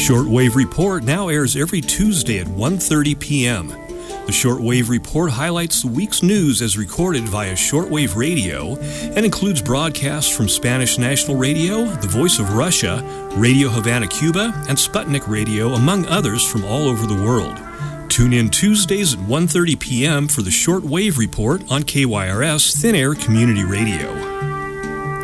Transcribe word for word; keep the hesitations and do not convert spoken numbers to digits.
Shortwave Report now airs every Tuesday at one thirty p.m. The Shortwave Report highlights the week's news as recorded via shortwave radio and includes broadcasts from Spanish National Radio, the Voice of Russia, Radio Havana, Cuba, and Sputnik Radio, among others from all over the world. Tune in Tuesdays at one thirty p.m. for the Shortwave Report on K Y R S Thin Air Community Radio.